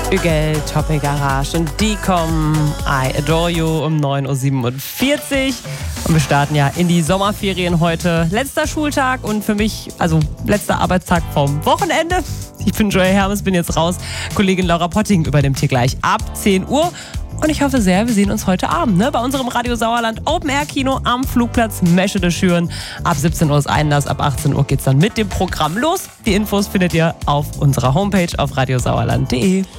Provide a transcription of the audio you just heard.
Ügel, Topic Garage und die kommen I Adore You um 9.47 Uhr. Und wir starten ja in die Sommerferien heute. Letzter Schultag und für mich, also letzter Arbeitstag vom Wochenende. Ich bin Joel Hermes, bin jetzt raus. Kollegin Laura Potting übernimmt hier gleich ab 10 Uhr. Und ich hoffe sehr, wir sehen uns heute Abend bei unserem Radio Sauerland Open Air Kino am Flugplatz Meschede-Schüren. Ab 17 Uhr ist Einlass, ab 18 Uhr geht's dann mit dem Programm los. Die Infos findet ihr auf unserer Homepage auf radiosauerland.de.